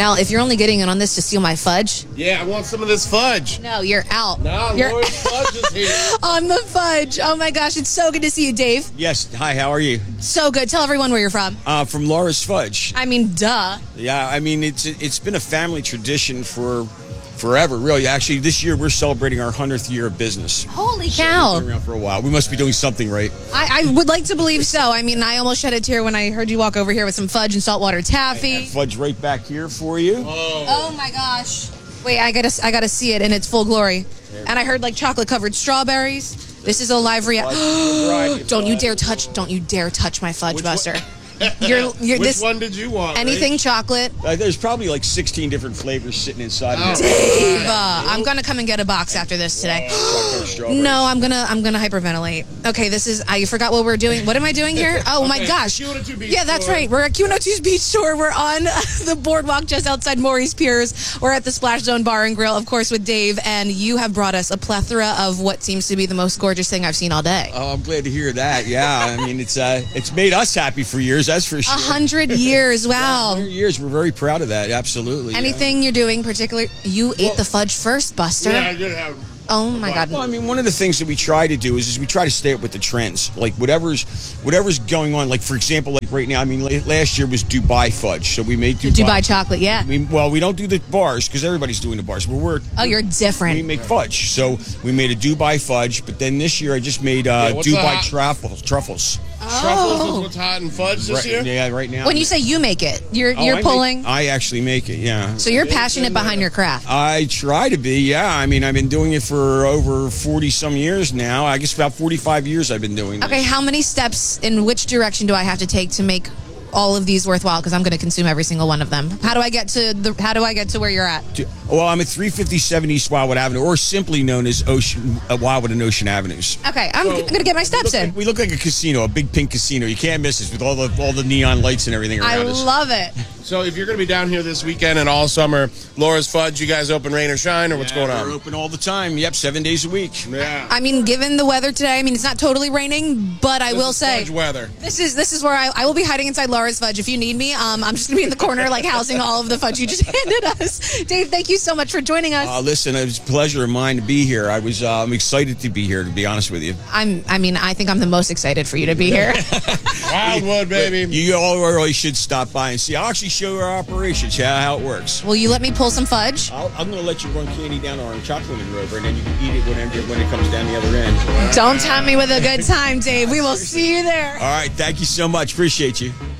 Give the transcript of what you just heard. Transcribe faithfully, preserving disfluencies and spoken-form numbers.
Now, if you're only getting in on this to steal my fudge, Yeah, I want some of this fudge. no, you're out. No, You're Laura's fudge is here. on the fudge. Oh my gosh, it's so good to see you, Dave. Yes. Hi, how are you? So good. Tell everyone where you're from. Uh, from Laura's Fudge. I mean, duh. Yeah, I mean, it's it's been a family tradition for forever, really. Actually, this year we're celebrating our hundredth year of business. Holy So we've cow. been around for a while. We must be doing something right. I, I would like to believe so. I mean, I almost shed a tear when I heard you walk over here with some fudge and saltwater taffy. Fudge right back here for you. Oh my gosh. Wait, I gotta, I gotta see it in its full glory. And I heard like chocolate covered strawberries. This is a live reaction. Don't you dare touch, don't you dare touch my fudge, Which Buster. You're, you're Which this, one did you want? anything Ray? chocolate. Uh, there's probably like sixteen different flavors sitting inside Oh. of it. Dave, uh, I'm gonna come and get a box after this today. Chocolate strawberries. No, I'm gonna I'm gonna hyperventilate. Okay, this is I forgot what we're doing. What am I doing here? Oh my Okay, gosh. Q one oh two Beach Yeah, that's Store. right. We're at Q one oh two's Beach Store. We're on the boardwalk just outside Maurice Piers. We're at the Splash Zone Bar and Grill, of course, with Dave. And you have brought us a plethora of what seems to be the most gorgeous thing I've seen all day. Oh, I'm glad to hear that. Yeah, I mean, it's uh, it's made us happy for years, that's for A sure. hundred years. Wow. For years, we're very proud of that. Absolutely. yeah. Anything you're doing particular? You ate the fudge first, Buster. Yeah, I did have. Oh my God. Well, I mean, one of the things that we try to do is, is we try to stay up with the trends. Like whatever's whatever's going on. Like for example, like right now, I mean, la- last year was Dubai fudge, so we made Dubai. Dubai chocolate, yeah. We, well, we don't do the bars because everybody's doing the bars. But we're Oh, you're we different. make fudge, so we made a Dubai fudge. But then this year, I just made uh, Yeah, what's Dubai that? truffles. Truffles. Truffles Oh. is what's hot in fudge this Right, year? yeah, right now. When you say you make it, you're Oh, you're I make- pulling. I actually make it. Yeah. So you're passionate behind your craft. I try to be, yeah. I mean, I've been doing it for over forty some years now. I guess about forty-five years I've been doing this. Okay, how many steps in which direction do I have to take to make all of these worthwhile? Because I'm going to consume every single one of them. How do I get to the? How do I get to where you're at? Well, I'm at three fifty-seven East Wildwood Avenue, or simply known as Ocean uh, Wildwood and Ocean Avenues. Okay, I'm, I'm going to get my steps in. We look like a casino, a big pink casino. You can't miss us with all the all the neon lights and everything I around us. love it. So if you're going to be down here this weekend and all summer, Laura's Fudge, you guys open rain or shine, or what's Yeah, going on? We're open all the time. Yep, seven days a week. Yeah. I mean, given the weather today, I mean, it's not totally raining, but I This will is say fudge weather. this is this is where I, I will be hiding inside Laura's Fudge. If you need me, um, I'm just going to be in the corner, like housing all of the fudge you just handed us. Dave, thank you so much for joining us. Uh, listen, it was a pleasure of mine to be here. I was uh, I'm excited to be here, to be honest with you. I'm. I mean, I think I'm the most excited for you to be here. Wildwood, baby. You all really should stop by and see. I'll actually show you our operations, how, how it works. Will you let me pull some fudge? I'll, I'm going to let you run candy down our chocolate rover, and then you can eat it whenever, when it comes down the other end. Don't tempt me with a good time, Dave. We will see you there. All right, thank you so much. Appreciate you.